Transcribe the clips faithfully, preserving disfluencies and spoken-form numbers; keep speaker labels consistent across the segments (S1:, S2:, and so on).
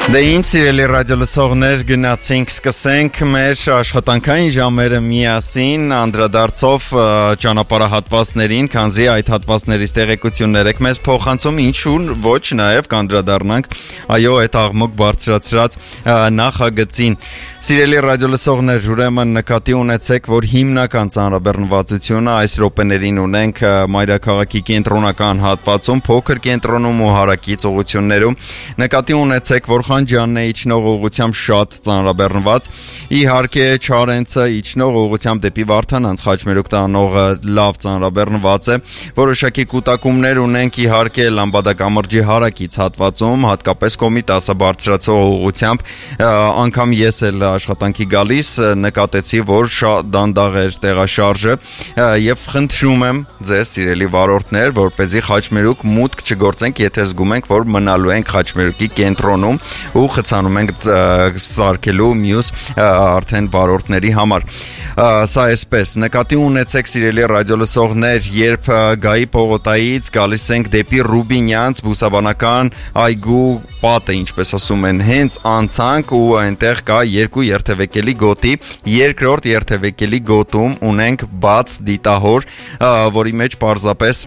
S1: Դե ինչ սիրելի ռադիոլսողներ, գնացինք, սկսենք մեր աշխատանքային ժամերը միասին անդրադարձով ճանապարհահատվածներին, քանզի այդ հատվածներից տեղեկություններ եք մեզ փոխանցում, ինչու ոչ նաև կանդրադառնանք այո այդ աղմուկ բարձրացրած նախագծին։ Սիրելի ռադիոլսողներ, ուրեմն նկատի ունեցեք, որ հիմնական ծանրաբեռնվածությունը այս րոպեներին ունենք մայրաքաղաքի կենտրոնական հատվածում, փոքր կենտրոնում ու հարակից ուղղություններում։ Նկատի ունեցեք, որ Խանջյանն է իջնող ուղղությամբ շատ ծանրաբեռնված, իհարկե Չարենցը իջնող ուղղությամբ դեպի Վարդանանց խաչմերուկ տանողը լավ ծանրաբեռնված է, որոշակի կուտակումներ ունենք իհարկե Լամբադակամրջի հարակից հատվածում, հատկապես Կոմիտասը բարձրացող ուղղությամբ, անգամ ես էլ աշխատանքի գալիս նկատեցի, որ շատ դանդաղ էր տեղաշարժը եւ խնդրում եմ ձեզ սիրելի վարորդներ, որպեսզի խաչմերուկ մուտք չգործենք, եթե զգում ենք, որ մնալու ենք խաչմերուկի կենտրոնում ու խցանում ենք սարքելու մյուս արդեն վարորդների համար։ Սա այսպես, նկատի ունեցեք սիրելի ռադիոլսողներ, երբ Գայի պողոտայից գալիս ենք դեպի Ռուբինյանց բուսաբանական այգու պատը, ինչպես ասում են, հենց անցանք ու այնտեղ կա երկու երթևեկելի գոտի, երկրորդ երթևեկելի գոտում ունենք բաց դիտահոր, որի մեջ պարզապես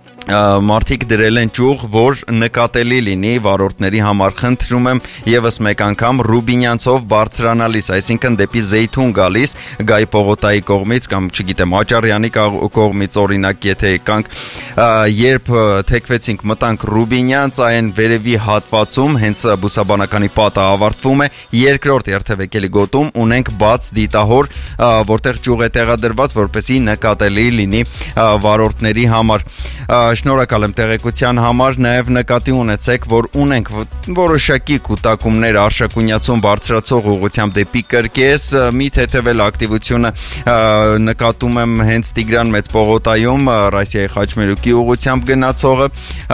S1: մարդիկ դրել են ճյուղ, որ նկատելի լինի վարորդների համար, խնդրում եմ եւս մեկ անգամ Ռուբինյանցով բարձրանալիս, այսինքն դեպի Զեյթուն գալիս Գայի պողոտայի կողմից կամ չգիտեմ Աճարյանի կողմից օրինակ եթե եկանք, երբ թեքվեցինք մտանք Ռուբինյանց, այն վերևի հատվածում հենց բուսաբանականի պատը ավարտվում է, երկրորդ երթևեկելի գոտում ունենք բաց դիտահոր, որտեղ ճյուղ է տեղադրված, որպեսզի նկատելի լինի վարորդների համար։ Շնորհակալ եմ տեղեկության համար, նաև նկատի ունեցեք, որ ունենք որոշակի կուտակումներ Արշակունյացուն բարձրացող ուղղությամբ դեպի Կրկես, մի թեթևել ակտիվությունը նկատում եմ հենց Տիգրան Մեծ պողոտայում, Ռասիայի խաչմերուկի ուղղությամբ գնացողը,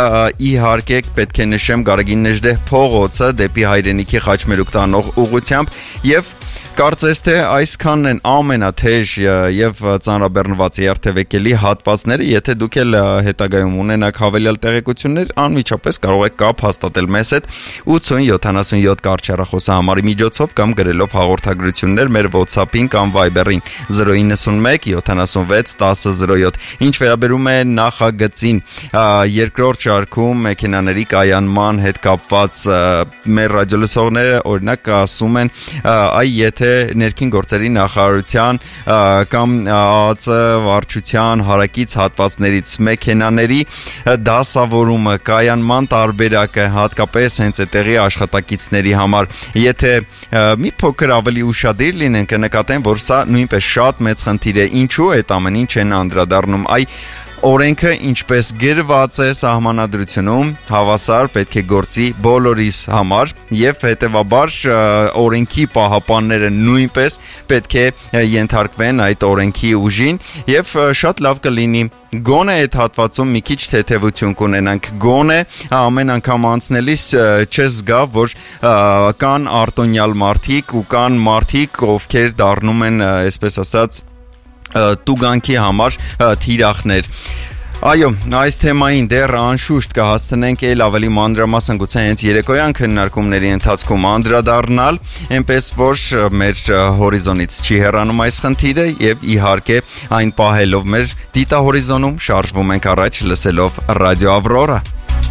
S1: իհարկե պետք է նշեմ Գարեգին Նժդեհ փողոցը դեպի Հայրենիքի խաչմերուկ տանող ուղղությամբ եւ կարծես թե այսքանն են ամենաթեժ եւ ծանրաբեռնված երթևեկելի հատվածները, եթե դուք էլ հետագայում ունենաք հավելյալ տեղեկություններ, անմիջապես կարող եք կապ հաստատել մեզ հետ ութ յոթանասունյոթ կարճառախոսահամարի միջոցով կամ գրելով հաղորդագրություններ մեր WhatsApp-ին կամ Viber-ին զրո իննսունմեկ յոթանասունվեց տասը զրո յոթ։ Ինչ վերաբերում է նախագծին, երկրորդ շարքում մեքենաների կայանման հետ կապված մեր ռադիոլսողները օրինակ ասում են, այ եթե ներքին գործերի նախարարության կամ ԱԱԾ վարչության հարակից հատվածներից մեքենաների դասավորումը, կայանման տարբերակը, հատկապես հենց այդտեղի աշխատակիցների համար, եթե մի փոքր ավելի ուշադիր լինեն, կնկատեն, որ սա նույնպես շատ մեծ խնդիր է, ինչու այդ ամեն ինչ են անդրադառնում, այ օրենքը ինչպես գրված է սահմանադրությունում հավասար պետք է գործի բոլորիս համար եւ հետեւաբար օրենքի պահապանները նույնպես պետք է ենթարկվեն այդ օրենքի ուժին եւ շատ լավ կլինի գոնե այդ հատվածում մի քիչ թեթևություն կունենանք, գոնե ամեն անգամ անցնելիս չզգա, որ կան արտոնյալ մարդիկ ու կան մարդիկ, ովքեր դառնում են, այսպես ասած, տուգանքի համար թիրախներ։ Այո, այս թեմային դեռ անշուշտ կհասցնենք էլ ավելի մանրամասն գուցե հենց երեկոյան քննարկումների ընթացքում անդրադառնալ, այնպես որ մեր հորիզոնից չի հեռանում այս խնդիրը եւ իհարկե այն պահելով մեր դիտահորիզոնում շարժվում ենք առաջ լսելով Ռադիո Ավրորա։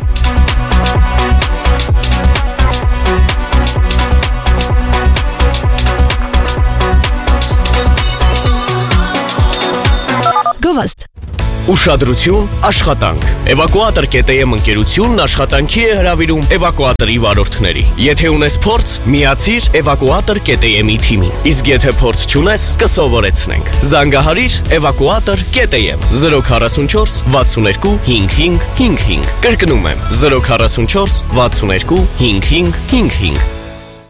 S2: Գովաստ
S3: Ուշադրություն, աշխատանք։ Էվակուատոր կետեմ ընկերությունն աշխատանքի է հրավիրում էվակուատորի վարորդների։ Եթե ունես փորձ, միացիր էվակուատոր կետեմի թիմին։ Իսկ եթե փորձ չունես, կսովորեցնենք։ Զանգահարիր էվակուատոր կետեմ զրո քառասունչորս վաթսուններկու հինգ հինգ հինգ հինգ։ Կրկնում եմ զրո քառասունչորս վաթսուններկու հինգ հինգ հինգ հինգ։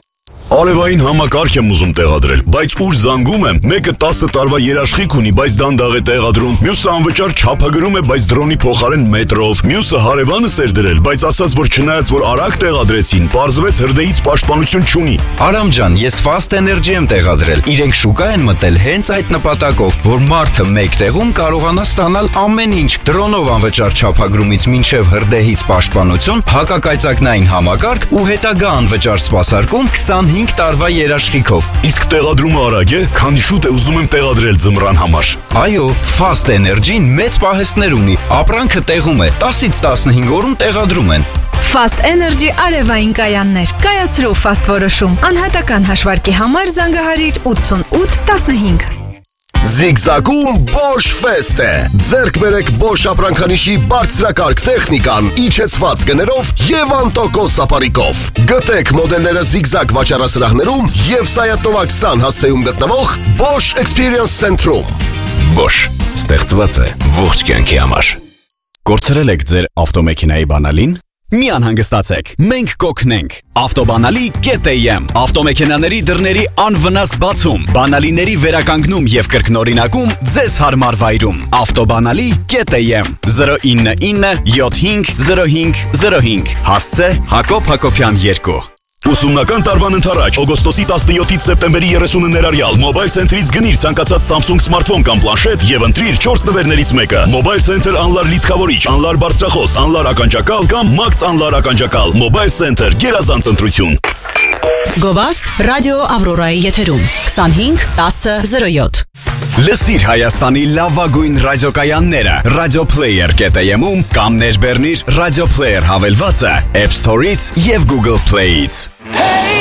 S4: Արևային համակարգ եմ ուզում տեղադրել, բայց ուր զանգում եմ, մեկը տասը տարվա երաշխիք ունի, բայց դանդաղ է տեղադրում, մյուսը անվճար չափագրում է, բայց դրոնի փոխարեն մետրով, մյուսը հարևանս էր դրել, բայց ասաց, որ չնայած որ արագ տեղադրեցին, պարզվեց հրդեհից պաշտպանություն չունի։
S5: Արամ ջան, ես Fast Energy եմ տեղադրել։ Իրենք շուկա են մտել հենց այդ նպատակով, որ մարդը մեկ տեղում կարողանա ստանալ ամեն ինչ՝ դրոնով անվճար չափագրումից մինչև հրդեհից պաշտպանություն, հակակայծակնային համակարգ ու հետագա անվճար սպասարկում քսանհինգ տարվա երաշխիքով։
S4: Իսկ տեղադրումը արագ է, քանի շուտ է ուզում եմ տեղադրել ձմռան համար։
S5: Այո, Fast Energy-ն մեծ պահեստներ ունի, ապրանքը տեղում է, տասից տասնհինգ օրում տեղադրում են։
S2: Fast Energy արևային կայաններ։ Կայացրու Fast որոշում։ Անհատական հաշվարկի համար զանգահարիր ութսունութ տասնհինգ։
S6: Զիգզագում Bosch Fest է։ Ձեռք բերեք Bosch ապրանքանիշի բարձրակարգ տեխնիկան իջեցված գներով եւ անտոկոս ապարիկով։ Գտեք մոդելները Zigzag վաճառասրահներում եւ Սայաթովա քսան հասցեում գտնվող Bosch Experience Center-ում։
S3: Bosch ստեղծված է ողջ կյանքի համար։
S7: Կորցրել եք ձեր ավտոմեքենայի բանալին։ Մի անհանգստացեք, մենք կօգնենք։ Ավտոբանալի կետ էմ ավտոմեքենաների դռների անվնաս բացում, բանալիների վերականգնում եւ կրկնօրինակում ձեզ հարմար վայրում։ Ավտոբանալի կետ էմ զրո ինը ինը յոթ հինգ զրո հինգ զրո հինգ հասցե Հակոբ Հակոբյան երկու։
S4: Ուսումնական տարվան ընթരാճ օգոստոսի տասնյոթից սեպտեմբերի երեսունը ներառյալ Mobile Center-ից գնիր ցանկացած Samsung սմարթֆոն կամ պլանշետ եւ ընտրիր չորս նվերներից մեկը։ Mobile Center անլար լիցքավորիչ, անլար բարձրախոս, անլար ականջակալ կամ Max անլար ականջակալ։ Mobile Center գերազանց ընտրություն։
S2: Գովաստ ռադիո Ավրորայի եթերում քսանհինգ տասը զրո յոթ։
S7: Լսիր Հայաստանի լավագույն ռադիոկայանները Radio Player կետ էմ-ում կամ ներբեռնիր Radio Player հավելվածը App Store-ից եւ Google Play-ից։